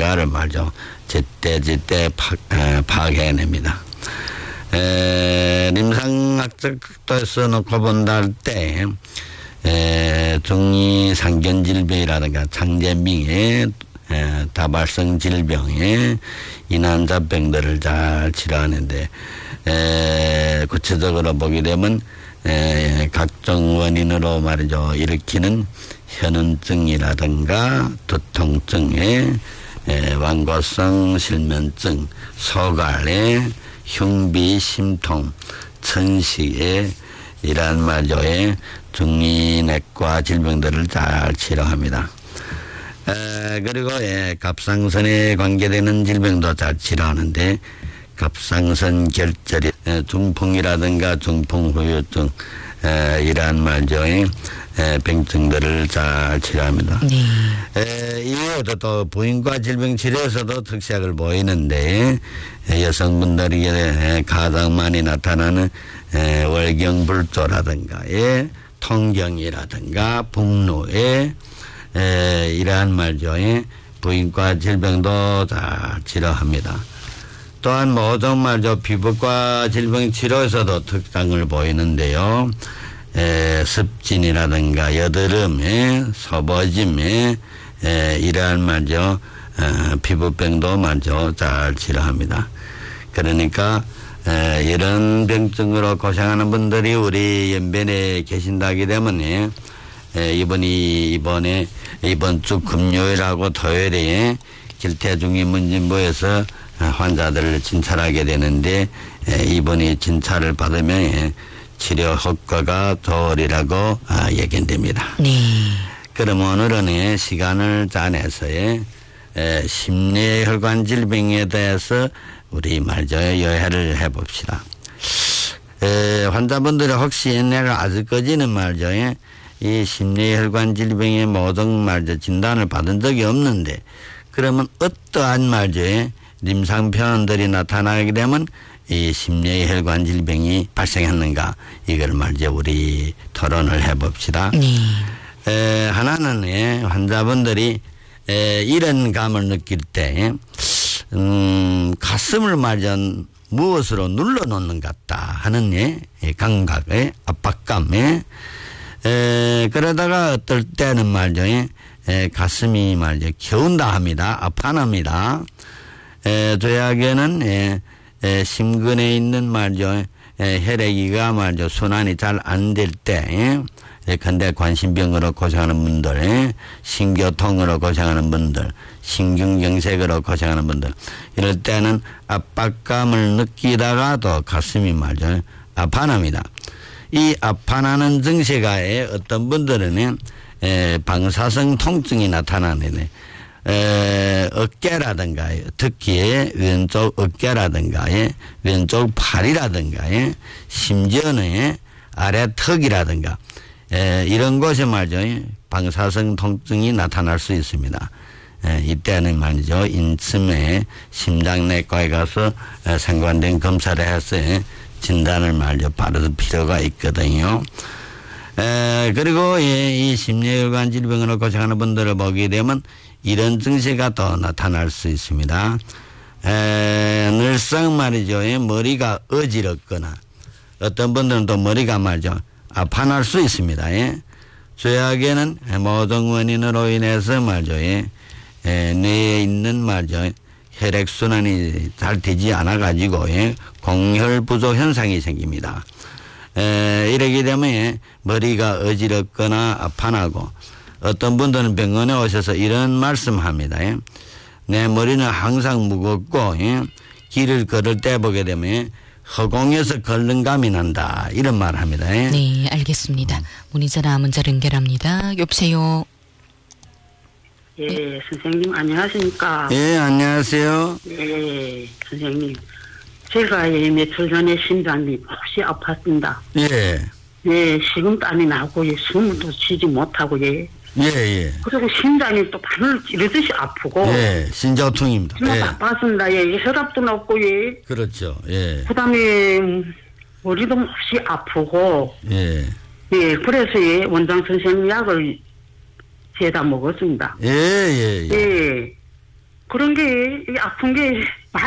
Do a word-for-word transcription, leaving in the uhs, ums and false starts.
있는가를 말이죠. 제때 제때 파, 에, 파악해냅니다. 에, 임상학적도 써놓고 본다 할 때 중이 상견 질병이라든가 창젠병에 다발성 질병에 이난자병들을 잘 치료하는데 에, 구체적으로 보게 되면 에, 각종 원인으로 말이죠 일으키는 현은증이라든가 두통증에 에, 완고성 실면증, 소갈에 흉비, 심통, 천식에 이러한 말조에 중이내과 질병들을 잘 치료합니다. 에, 그리고 예, 갑상선에 관계되는 질병도 잘 치료하는데 갑상선 결절이 중풍이라든가 중풍후유증 에, 이러한 말조에 에, 병증들을 잘 치료합니다. 네. 에, 이외에도 또 부인과 질병 치료에서도 특색을 보이는데 에, 여성분들에게 가장 많이 나타나는 에, 월경불조라든가 에, 통경이라든가 북루에 에, 이러한 말조에 부인과 질병도 잘 치료합니다. 또한 모든 말조 피부과 질병 치료에서도 특장을 보이는데요. 에, 습진이라든가 여드름에 소보짐에 에, 이러한 말이죠. 에, 피부병도 말이죠. 잘 치료합니다. 그러니까 에, 이런 병증으로 고생하는 분들이 우리 연변에 계신다기 때문에 에, 이번이 이번에 이번 주 금요일하고 토요일에 길태중의문진부에서 환자들을 진찰하게 되는데 에, 이번에 진찰을 받으면 치료 효과가 좋으리라고 아, 얘기됩니다. 네. 그럼 오늘은 시간을 짜내서의 심뇌혈관 질병에 대해서 우리 말죠 여해를 해봅시다. 에, 환자분들이 혹시 내가 아직까지는 말죠 이 심뇌혈관 질병의 모든 말죠 진단을 받은 적이 없는데 그러면 어떠한 말죠 임상 표현들이 나타나게 되면 이 심뇌혈관 질병이 발생했는가 이걸 말이죠 우리 토론을 해봅시다. 네. 에, 하나는 예, 환자분들이 에, 이런 감을 느낄 때 음, 가슴을 말이죠 무엇으로 눌러놓는 것 같다 하는 예, 감각의 압박감에 에, 그러다가 어떨 때는 말이죠 에, 가슴이 말이죠 겨운다 합니다. 아파납니다. 에, 저에게는 예, 에, 심근에 있는 말이죠. 에, 혈액이가 말이죠. 순환이 잘 안 될 때, 예, 근데 관심병으로 고생하는 분들, 예, 신교통으로 고생하는 분들, 신경경색으로 고생하는 분들, 이럴 때는 압박감을 느끼다가도 가슴이 말이죠. 아파납니다. 이 아파나는 증세가 어떤 분들은 에, 방사성 통증이 나타나는데, 에, 어깨라든가, 특히 왼쪽 어깨라든가, 왼쪽 팔이라든가, 심지어는 아래 턱이라든가, 에, 이런 곳에 말이죠. 방사성 통증이 나타날 수 있습니다. 에, 이때는 말이죠. 인침에 심장내과에 가서 상관된 검사를 해서 진단을 말이죠. 받을 필요가 있거든요. 에, 그리고 이, 이 심뇌혈관 질병으로 고생하는 분들을 보게 되면 이런 증세가 또 나타날 수 있습니다. 에, 늘상 말이죠. 머리가 어지럽거나 어떤 분들은 또 머리가 말이죠. 아파날 수 있습니다. 예. 저에게는 모든 원인으로 인해서 말이죠. 예. 에, 뇌에 있는 말이죠. 혈액순환이 잘 되지 않아가지고 예. 공혈 부족 현상이 생깁니다. 에, 이러게 되면 예. 머리가 어지럽거나 아파나고 어떤 분들은 병원에 오셔서 이런 말씀합니다. 예. 내 머리는 항상 무겁고 예. 길을 걸을 때 보게 되면 예. 허공에서 걷는 감이 난다. 이런 말을 합니다. 예. 네, 알겠습니다. 문의자나 문자를 연결합니다. 여보세요. 예, 선생님 안녕하십니까? 예, 안녕하세요. 예, 선생님. 제가 예, 며칠 전에 심장이 혹시 아팠습니다. 예. 예, 식은땀이 나고 예, 숨도 쉬지 못하고 예. 예, 예. 그리고 심장이 또 바늘 찌르듯이 아프고. 예, 신저통입니다. 정말 예. 아팠습니다. 예, 혈압도 높고 예. 그렇죠. 예. 그다음에 머리도 몹시 아프고. 예. 예, 그래서 예, 원장 선생님 약을 제다 먹었습니다. 예, 예, 예. 예. 그런 게, 이 아픈 게